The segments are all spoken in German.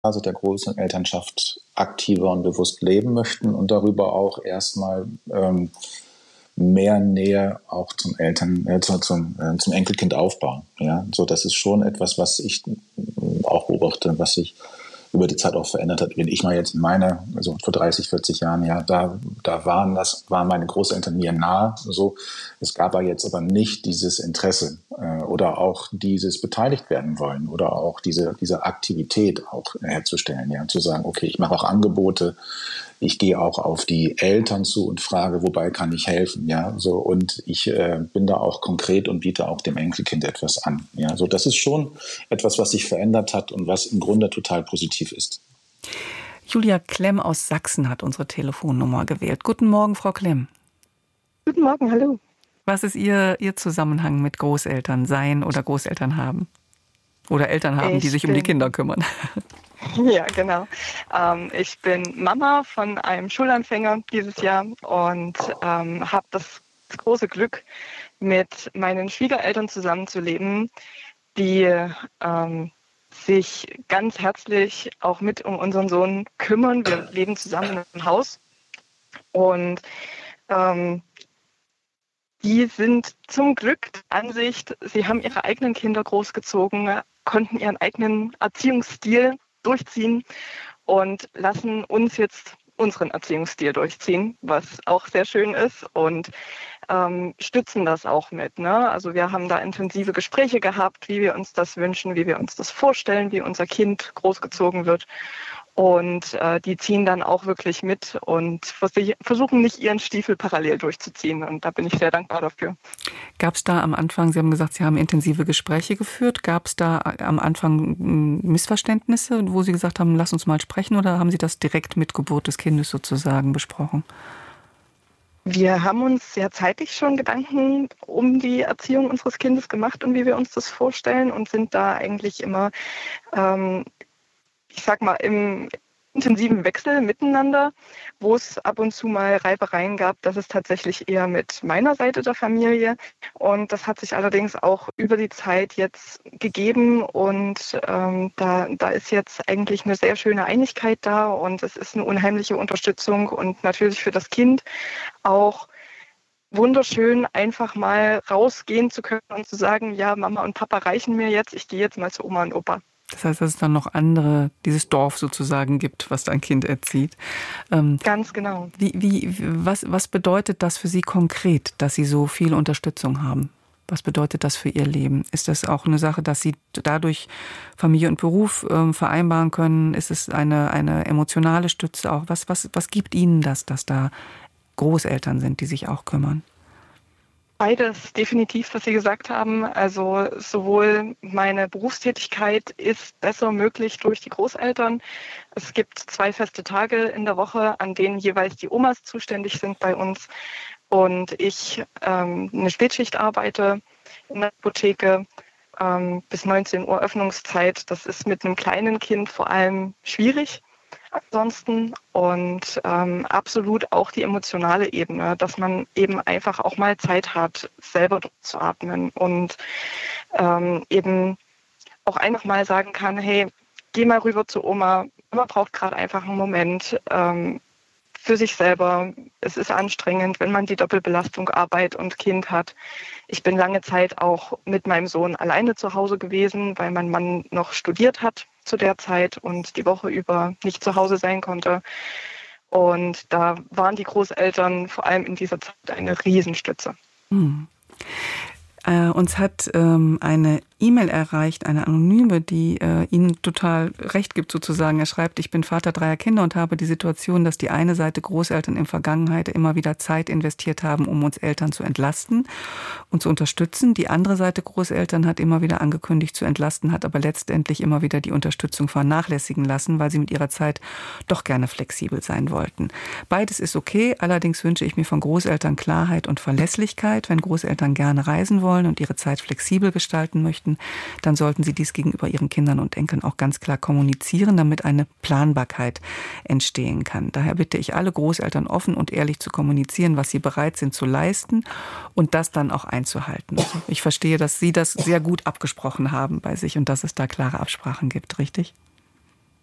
Phase der Großelternschaft aktiver und bewusst leben möchten und darüber auch erstmal mehr Nähe auch zum zum Enkelkind aufbauen. Ja, so das ist schon etwas, was ich auch beobachte, was sich über die Zeit auch verändert hat. Wenn ich mal jetzt also vor 30, 40 Jahren, ja, da waren meine Großeltern mir nahe. So, es gab jetzt aber nicht dieses Interesse oder auch dieses beteiligt werden wollen oder auch diese Aktivität auch herzustellen, ja, zu sagen, okay, ich mache auch Angebote, ich gehe auch auf die Eltern zu und frage, wobei kann ich helfen, ja, so, und ich bin da auch konkret und biete auch dem Enkelkind etwas an, ja, so, das ist schon etwas, was sich verändert hat und was im Grunde total positiv ist. Julia Klemm aus Sachsen hat unsere Telefonnummer gewählt. Guten Morgen, Frau Klemm. Guten Morgen, hallo. Was ist Ihr Zusammenhang mit Großeltern sein oder Großeltern haben? Oder Eltern haben, die sich um die Kinder kümmern? Ja, genau. Ich bin Mama von einem Schulanfänger dieses Jahr und habe das große Glück, mit meinen Schwiegereltern zusammenzuleben, die sich ganz herzlich auch mit um unseren Sohn kümmern. Wir leben zusammen im Haus und die sind zum Glück der Ansicht, sie haben ihre eigenen Kinder großgezogen, konnten ihren eigenen Erziehungsstil durchziehen und lassen uns jetzt unseren Erziehungsstil durchziehen, was auch sehr schön ist, und stützen das auch mit. Ne? Also wir haben da intensive Gespräche gehabt, wie wir uns das wünschen, wie wir uns das vorstellen, wie unser Kind großgezogen wird. Und die ziehen dann auch wirklich mit und versuchen nicht ihren Stiefel parallel durchzuziehen. Und da bin ich sehr dankbar dafür. Gab es da am Anfang, Sie haben gesagt, Sie haben intensive Gespräche geführt, gab es da am Anfang Missverständnisse, wo Sie gesagt haben, lass uns mal sprechen, oder haben Sie das direkt mit Geburt des Kindes sozusagen besprochen? Wir haben uns sehr zeitig schon Gedanken um die Erziehung unseres Kindes gemacht und wie wir uns das vorstellen und sind da eigentlich immer ich sag mal, im intensiven Wechsel miteinander, wo es ab und zu mal Reibereien gab. Das ist tatsächlich eher mit meiner Seite der Familie. Und das hat sich allerdings auch über die Zeit jetzt gegeben. Und da ist jetzt eigentlich eine sehr schöne Einigkeit da. Und es ist eine unheimliche Unterstützung und natürlich für das Kind auch wunderschön, einfach mal rausgehen zu können und zu sagen, ja, Mama und Papa reichen mir jetzt, ich gehe jetzt mal zu Oma und Opa. Das heißt, dass es dann noch dieses Dorf sozusagen gibt, was dein Kind erzieht. Ganz genau. Was bedeutet das für Sie konkret, dass Sie so viel Unterstützung haben? Was bedeutet das für Ihr Leben? Ist das auch eine Sache, dass Sie dadurch Familie und Beruf vereinbaren können? Ist es eine emotionale Stütze auch? Was gibt Ihnen das, dass da Großeltern sind, die sich auch kümmern? Beides definitiv, was Sie gesagt haben. Also sowohl meine Berufstätigkeit ist besser möglich durch die Großeltern. Es gibt 2 feste Tage in der Woche, an denen jeweils die Omas zuständig sind bei uns. Und ich eine Spätschicht arbeite in der Apotheke bis 19 Uhr Öffnungszeit. Das ist mit einem kleinen Kind vor allem schwierig. Ansonsten und absolut auch die emotionale Ebene, dass man eben einfach auch mal Zeit hat, selber durchzuatmen und eben auch einfach mal sagen kann, hey, geh mal rüber zu Oma. Oma braucht gerade einfach einen Moment für sich selber. Es ist anstrengend, wenn man die Doppelbelastung Arbeit und Kind hat. Ich bin lange Zeit auch mit meinem Sohn alleine zu Hause gewesen, weil mein Mann noch studiert hat zu der Zeit und die Woche über nicht zu Hause sein konnte. Und da waren die Großeltern vor allem in dieser Zeit eine Riesenstütze. Uns hat eine E-Mail erreicht, eine Anonyme, die Ihnen total recht gibt sozusagen. Er schreibt, ich bin Vater 3 Kinder und habe die Situation, dass die eine Seite Großeltern in Vergangenheit immer wieder Zeit investiert haben, um uns Eltern zu entlasten und zu unterstützen. Die andere Seite Großeltern hat immer wieder angekündigt zu entlasten, hat aber letztendlich immer wieder die Unterstützung vernachlässigen lassen, weil sie mit ihrer Zeit doch gerne flexibel sein wollten. Beides ist okay, allerdings wünsche ich mir von Großeltern Klarheit und Verlässlichkeit. Wenn Großeltern gerne reisen wollen und ihre Zeit flexibel gestalten möchten, dann sollten sie dies gegenüber ihren Kindern und Enkeln auch ganz klar kommunizieren, damit eine Planbarkeit entstehen kann. Daher bitte ich alle Großeltern offen und ehrlich zu kommunizieren, was sie bereit sind zu leisten und das dann auch einzuhalten. Also ich verstehe, dass Sie das sehr gut abgesprochen haben bei sich und dass es da klare Absprachen gibt, richtig?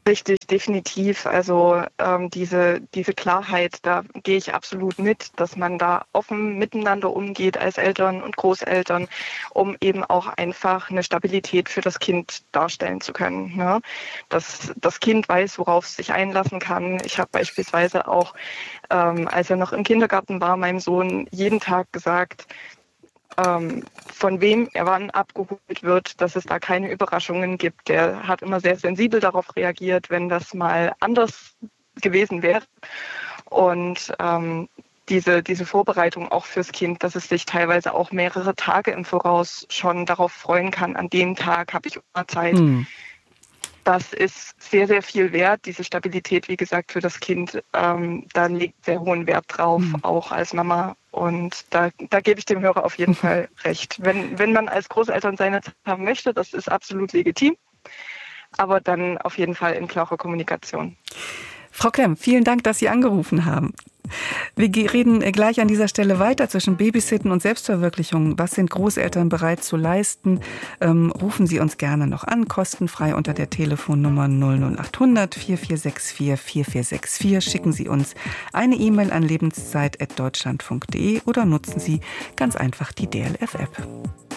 Richtig, definitiv. Also diese Klarheit, da gehe ich absolut mit, dass man da offen miteinander umgeht als Eltern und Großeltern, um eben auch einfach eine Stabilität für das Kind darstellen zu können. Ne? Dass das Kind weiß, worauf es sich einlassen kann. Ich habe beispielsweise auch, als er noch im Kindergarten war, meinem Sohn jeden Tag gesagt, von wem er wann abgeholt wird, dass es da keine Überraschungen gibt. Der hat immer sehr sensibel darauf reagiert, wenn das mal anders gewesen wäre. Und diese Vorbereitung auch fürs Kind, dass es sich teilweise auch mehrere Tage im Voraus schon darauf freuen kann, an dem Tag habe ich Zeit. Das ist sehr, sehr viel wert, diese Stabilität, wie gesagt, für das Kind. Da liegt sehr hohen Wert drauf, auch als Mama. Und da gebe ich dem Hörer auf jeden Fall recht. Wenn man als Großeltern seine Zeit haben möchte, das ist absolut legitim. Aber dann auf jeden Fall in klarer Kommunikation. Frau Klemm, vielen Dank, dass Sie angerufen haben. Wir reden gleich an dieser Stelle weiter zwischen Babysitten und Selbstverwirklichung. Was sind Großeltern bereit zu leisten? Rufen Sie uns gerne noch an, kostenfrei unter der Telefonnummer 00800 4464 4464. Schicken Sie uns eine E-Mail an lebenszeit@deutschlandfunk.de oder nutzen Sie ganz einfach die DLF-App.